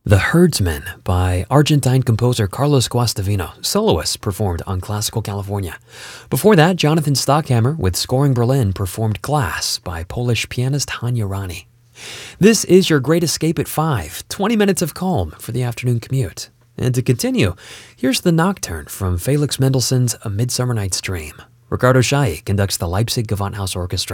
The Herdsman by Argentine composer Carlos Guastavino, soloist, performed on Classical California. Before that, Jonathan Stockhammer with Scoring Berlin performed Glass by Polish pianist Hanya Rani. This is your Great Escape at 5, 20 minutes of calm for the afternoon commute. And to continue, here's the Nocturne from Felix Mendelssohn's A Midsummer Night's Dream. Ricardo Chailly conducts the Leipzig Gewandhaus Orchestra.